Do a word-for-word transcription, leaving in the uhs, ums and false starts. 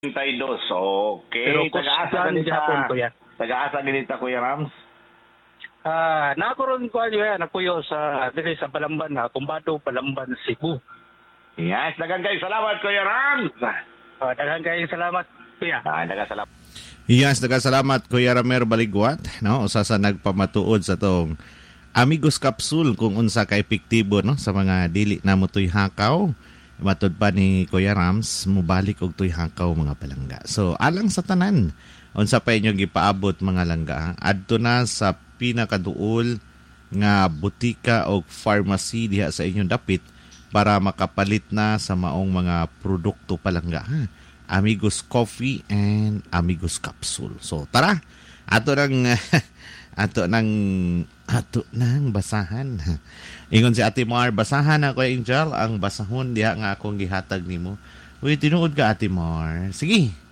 thirty-two. Okay. Pero Taga-asa kusgan ganita. gyapon, kuya. Taga-asa ganita, Kuya Rams. Ah, nakaroon ko yan, nakuyo sa dili sa Palamban na Kumbado, Palamban, Cebu. Yes, dagang kayo salamat, Kuya Rams. Ah, daghang kayong salamat, kuya. Ah, dagang salamat. Yes, nagkasalamat Kuya Ramer Baligwat, no? Usa sa nagpamatuod sa tong Amigos Capsule kung unsa ka epektibo, no, sa mga dili na mo tuy hakaw. Matud pa ni Kuya Rams, mubalik og tuy hakaw mga palangga. So, alang sa tanan, unsa pa inyo gipaabot mga langga, ha? Adto na sa pinakaduol nga butika o pharmacy diha sa inyong dapit para makapalit na sa maong mga produkto palangga, ha? Amigos Coffee and Amigos Capsule. So, tara. Ato nang ato nang ato nang basahan. Ingon si Ate Mar, basahan ako, Angel, ang basahon diha nga akong gihatag nimo. Uy, tinuod ka, Ate Mar. Sige.